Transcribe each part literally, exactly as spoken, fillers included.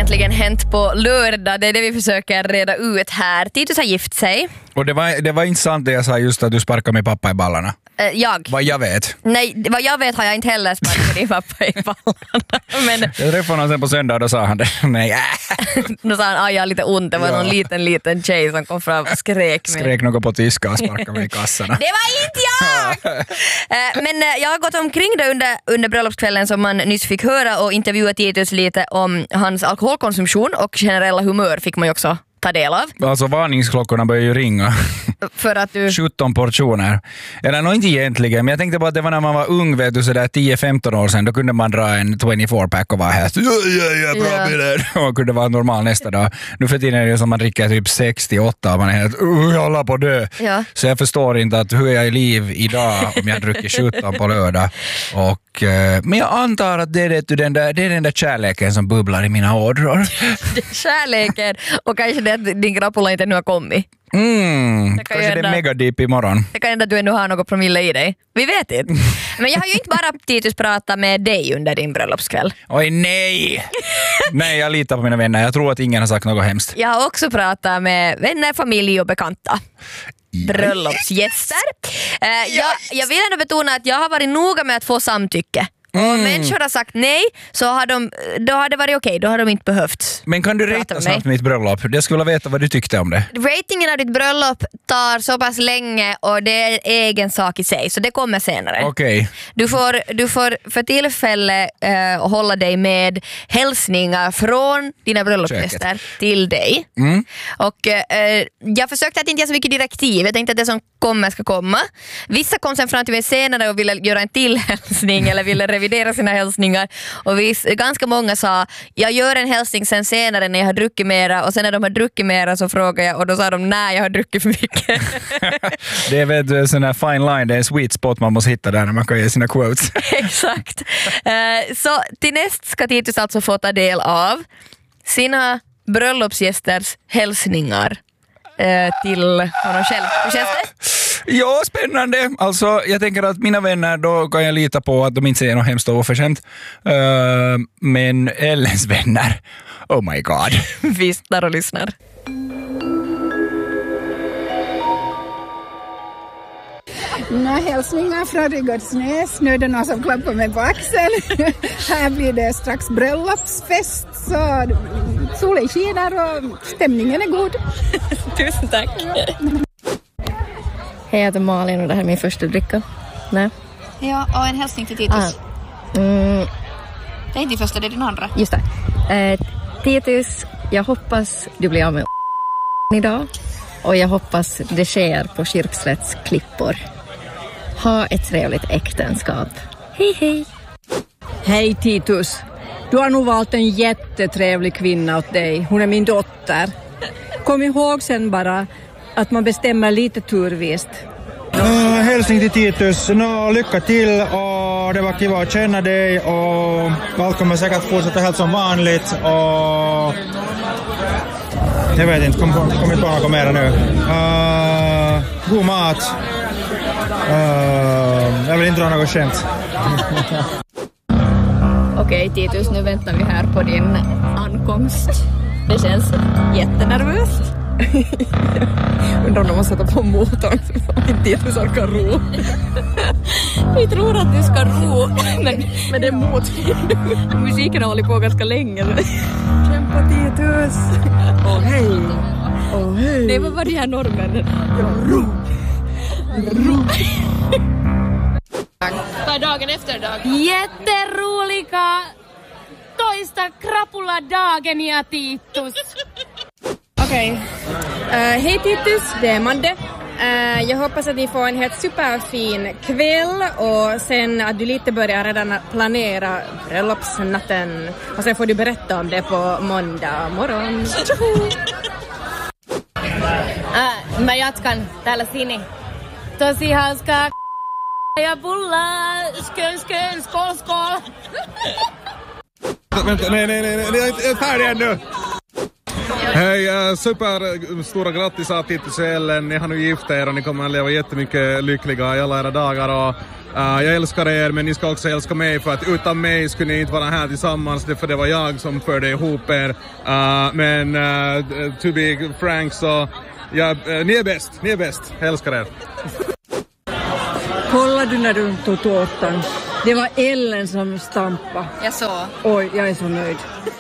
egentligen hänt på lördag? Det är det vi försöker reda ut här. Titus har gift sig. Och det var, det var intressant det jag sa just att du sparkar min pappa i ballarna. Uh, jag? Vad jag vet. Nej, vad jag vet har jag inte heller sparkat din pappa i ballarna. Men... Jag träffade honom sen på söndag och då sa han det. Nej. Då sa han, aj jag har lite ont. Det var ja. någon liten, liten tjej som kom fram och skrek. Skrek något på tyska och sparkade mig i kassarna. Det var inte jag! uh, men uh, jag har gått omkring det under, under bröllopskvällen som man nyss fick höra och intervjuat Titus lite om hans alkoholkonsumtion och generella humör fick man ju också ta del av. Alltså varningsklockorna börjar ju ringa. För att du... sjutton portioner. Eller nog inte egentligen, men jag tänkte bara att det var när man var ung, vet du, sådär tio femton år sedan, då kunde man dra en tjugofyra-pack och vara helt ja, ja, ja, bra bilder. Och kunde vara normal nästa dag. Nu för tiden är det som man dricker typ sextioåtta och man är helt, uh, jag håller på att dö. Ja. Så jag förstår inte att hur är jag i liv idag om jag dricker sjutton på lördag. Och, eh, men jag antar att det är, det, den där, det är den där kärleken som bubblar i mina ådror. Kärleken och kanske det att din krapula inte nu har kommit. Mm, det kanske det är megadip imorgon. Det kan hända att du ännu har något promille i dig. Vi vet inte. Men jag har ju inte bara Titus pratat med dig under din bröllopskväll. Oj nej! Nej, jag litar på mina vänner. Jag tror att ingen har sagt något hemskt. Jag har också pratat med vänner, familj och bekanta. Bröllopsgäster. Uh, jag, jag vill ändå betona att jag har varit noga med att få samtycke. Mm. Om människor har sagt nej så har de, då har det varit okej, då har de inte behövt. Men kan du rata snabbt mitt bröllop? Jag skulle vilja veta vad du tyckte om det. Ratingen av ditt bröllop tar så pass länge och det är en egen sak i sig, så det kommer senare. Okay. Du får, du får för tillfälle uh, hålla dig med hälsningar från dina bröllopsgäster till dig. Mm. Och uh, jag försökte att inte ge så mycket direktiv. Jag tänkte att det som kommer ska komma. Vissa kom sen fram till mig senare och ville göra en till hälsning eller ville revidera sina hälsningar. Och vi, ganska många sa, jag gör en hälsning sen senare när jag har druckit mera. Och sen när de har druckit mera så frågar jag och då sa de, nej jag har druckit för mycket. Det är väl en sån här fine line, det är en sweet spot man måste hitta där när man kan ge sina quotes. Exakt. Uh, så till näst ska Titus alltså få ta del av sina bröllopsgästers hälsningar uh, till honom själv. Hur känns det? Ja, spännande. Alltså, jag tänker att mina vänner, då kan jag lita på att de inte säger något hemskt och oförtjänt. Uh, men Ellens vänner, oh my god. Vi står och lyssnar. Några hälsningar från Ryggårdsnäs. Nu är det någon som klappar mig på axeln. Här blir det strax bröllopsfest. Så solen skiner och stämningen är god. Tusen tack. Hej, jag heter Malin och det här är min första dricka. Nej. Ja, och en hälsning till Titus. Ah. Mm. Det är inte din första, det är din andra. Just det. Eh, Titus, jag hoppas du blir av med idag. Och jag hoppas det sker på Kyrkslätts klippor. Ha ett trevligt äktenskap. Hej hej. Hej Titus. Du har nog valt en jättetrevlig kvinna åt dig. Hon är min dotter. Kom ihåg sen bara att man bestämmer lite turvist. Uh, hälsning till Titus. No, lycka till och det var kiva att känna dig och allt kommer säkert fortsätta helt som vanligt och jag vet inte, kom, kom inte på något mer nu. Uh, god mat. Uh, jag vill inte dra något skämt. Okej Titus, nu väntar vi här på din ankomst. Det känns jättenervöst. Undrar om de måste sätta på motorn så att Titus orkar ro. Vi tror att du ska ro, men, men det är motvind. Musiken har hållit på ganska länge. Kämpa Titus. Åh oh, hej. Åh oh, hej. Det var vad de här norrmännen. Ja, ro. Ro. Vad är dagen efter dag? Jätteroliga toista krapula-dagen ja Titus. Okej, okay. uh, hej Titus, det är Madde. Uh, jag hoppas att ni får en helt superfin kväll och sen att du lite börjar redan planera bröllopsnatten. Och sen får du berätta om det på måndag morgon. uh, mä jatkan täällä Sini. Tosi hauskaa ja pullaa. Skön, skön, skål, skål. Vänta, nej, nej, nej, nej, jag är färdig ännu. Hej, uh, super stora grattis att Titus och Ellen. Ni har nu gift er och ni kommer att leva jättemycket lyckliga i alla era dagar. Och, uh, jag älskar er, men ni ska också älska mig, för att utan mig skulle ni inte vara här tillsammans, för det var jag som förde ihop er. Uh, men uh, to be frank, så ja, uh, ni är bäst, ni är bäst. Jag älskar er. Kolla du när du tog tårtan. Det var Ellen som stampade. Jag så. Oj, jag är så nöjd.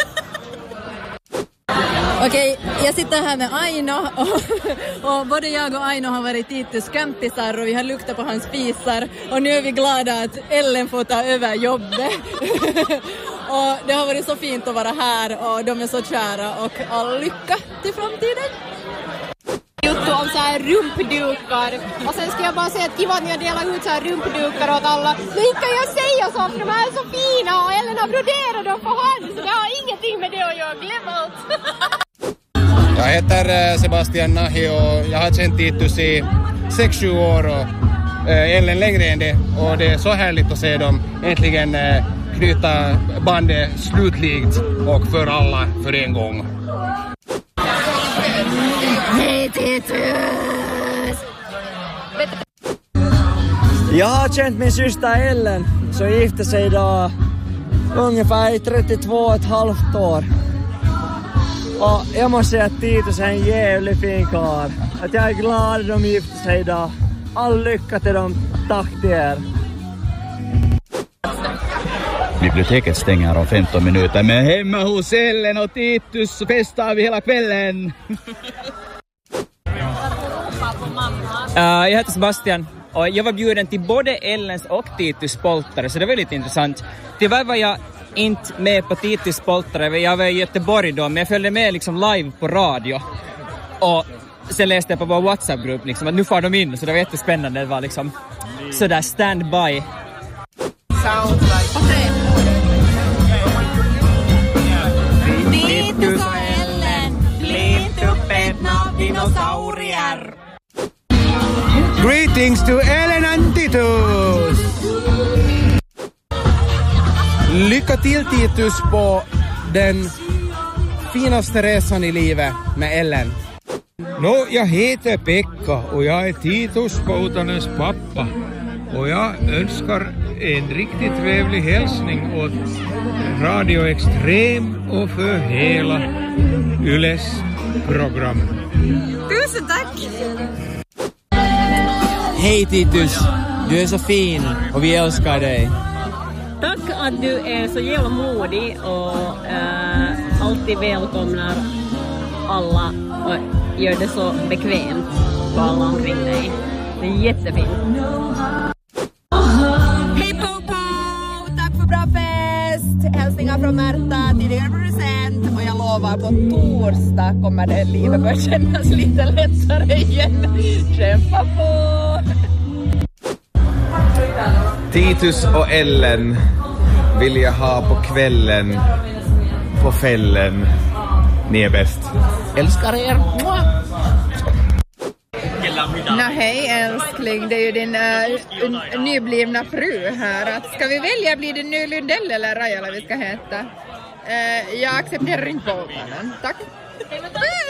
Okej, jag sitter här med Aino och, och både jag och Aino har varit Titus kampisar och vi har luktat på hans fisar och nu är vi glada att Ellen får ta över jobbet. Och det har varit så fint att vara här och de är så kära och all lycka till framtiden. Juttu om så här rumpdukar. Och sen ska jag bara säga att kiva att ni har delat ut så här rumpdukar åt alla. Men inte kan jag säga så, för de här är så fina och Ellen har broderat dem på hand. Så det har ingenting med det att göra. Glöm allt. Jag heter Sebastian Nahi och jag har känt Titus i sex sju år och äh, Ellen längre än det. Och det är så härligt att se dem äntligen äh, knyta bandet slutligt och för alla för en gång. Hej Titus! Jag har känt min syster Ellen som gifte sig idag ungefär i trettiotvå och ett halvt år. Och jag måste säga att Titus är en jävligt fin karl. Att jag är glad att de gifte sig idag. All lycka till dem. Tack till er. Biblioteket stänger om femton minuter, men hemma hos Ellen och Titus festar vi hela kvällen. uh, jag heter Sebastian och jag var bjuden till både Ellens och Titus poltare, så det var lite intressant. Tyvärr var jag inte med på Titus poltare, jag var i Göteborg då, men jag följde med liksom live på radio. Och sen läste jag på vår WhatsApp-grupp liksom, att nu får de in, så det var jättespännande. Det var liksom sådär stand-by. Titus och Ellen, blivit uppätna dinosaurier. Greetings to Ellen and Titus! Lycka till Titus på den finaste resan i livet med Ellen. Nå, jag heter Pekka och jag är Titus Poutanens pappa. Och jag önskar en riktigt trevlig hälsning åt Radio Extrem och för hela Yles program. Tusen tack! Hej Titus, du är så fin och vi älskar dig. Tack att du är så jävla modig och äh, alltid välkomnar alla och gör det så bekvämt för alla omkring dig. Det är jättefint. Hej Popo! Tack för bra fest! Hälsningar från Märta, tidigare producent. Och jag lovar, på torsdag kommer det livet börja kännas lite lättare igen. Kämpa på! Titus och Ellen vill jag ha på kvällen, på fällen. Ni är bäst. Älskar er! Nå hej älskling, det är ju din uh, nyblivna fru här. Att, ska vi välja, blir det nu Lundell eller Rajala vi ska heta? Uh, jag accepterar inte båda. Tack.